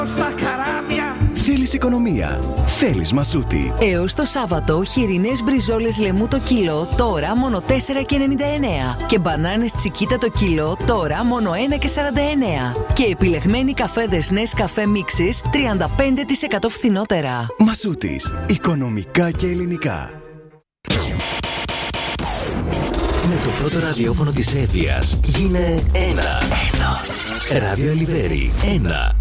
Στα καράβια. Θέλεις οικονομία? Θέλεις Μασούτη. Έως το Σάββατο, χοιρινές μπριζόλες λεμού το κιλό, τώρα μόνο 4,99. Και μπανάνες τσικίτα το κιλό, τώρα μόνο 1,49. Και επιλεγμένοι καφέδες Nescafé Mixes, 35% φθηνότερα. Μασούτης. Οικονομικά και ελληνικά. Με το πρώτο ραδιόφωνο της Εύβοιας γίνε ένα. Ράδιο Ελιβέρι 1.